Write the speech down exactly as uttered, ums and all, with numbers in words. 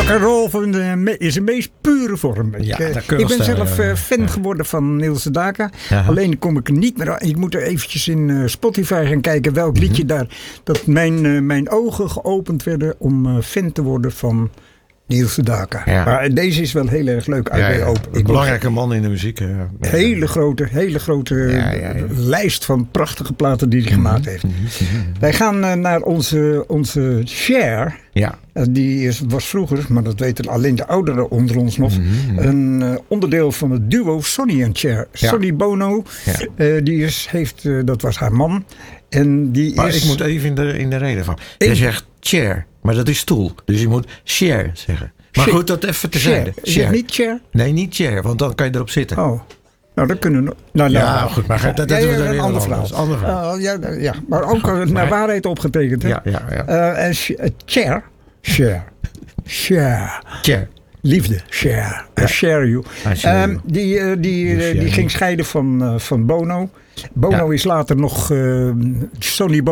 rock'n'roll van de, is de meest pure vorm. Ja, ik, dat ik ben zelf uh, fan ja. geworden van Niels Sedaka. Ja. Alleen kom ik er niet meer aan. Ik moet er eventjes in uh, Spotify gaan kijken welk mm-hmm. liedje daar... dat mijn, uh, mijn ogen geopend werden om uh, fan te worden van Niels Sedaka. Ja. Maar deze is wel heel erg leuk. Ja, ja. Open. Een belangrijke man in de muziek. Ja. Hele grote, hele grote ja, ja, ja. lijst van prachtige platen die hij mm-hmm. gemaakt heeft. Mm-hmm. Wij gaan uh, naar onze, onze Cher. Ja. Uh, die is, was vroeger, maar dat weten alleen de ouderen onder ons nog, mm-hmm. een uh, onderdeel van het duo Sonny en Cher. Ja. Sonny Bono, ja. uh, die is, heeft, uh, dat was haar man. En die maar is, ik moet even in de, in de reden van. Je ik, zegt chair, maar dat is stoel. Dus je moet share zeggen. Maar goed, dat even terzijde. Is het niet chair? Nee, niet chair, want dan kan je erop zitten. Oh. Nou, dat kunnen we... Nou, ja, nou, goed, maar dat, dat, ja, dat ja, is een ander verhaal. Ander verhaal. Uh, ja, ja, maar ook goed, naar waarheid opgetekend. Hè? Ja, ja, ja. Uh, en sh- uh, chair. Share. Share. Chair. Liefde. Share. I share you. Share um, die uh, die, uh, die ging scheiden van, uh, van Bono. Bono ja. is later nog uh, Sonny Bono.